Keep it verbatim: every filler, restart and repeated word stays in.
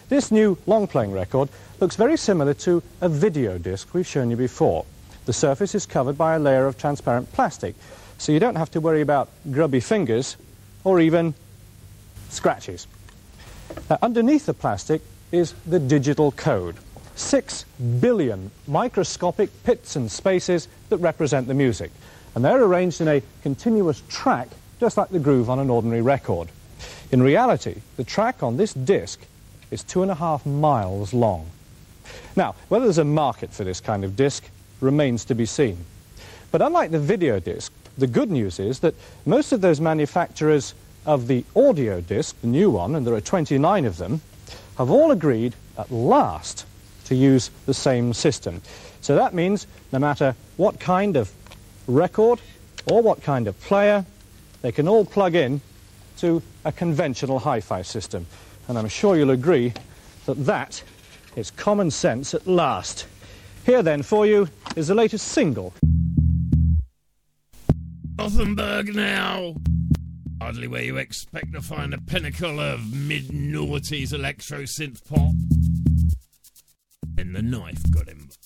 This new long-playing record looks very similar to a video disc we've shown you before. The surface is covered by a layer of transparent plastic, so you don't have to worry about grubby fingers or even scratches. Now, underneath the plastic is the digital code. Six billion microscopic pits and spaces that represent the music. And they're arranged in a continuous track, just like the groove on an ordinary record. In reality, the track on this disc is two and a half miles long. Now, whether there's a market for this kind of disc remains to be seen. But unlike the video disc, the good news is that most of those manufacturers of the audio disc, the new one, and there are twenty-nine of them, have all agreed at last to use the same system. So that means no matter what kind of record or what kind of player, they can all plug in to a conventional hi-fi system. And I'm sure you'll agree that that is common sense at last. Here then for you is the latest single. Gothenburg now! Hardly where you expect to find a pinnacle of mid-noughties electro synth pop. And the knife got him.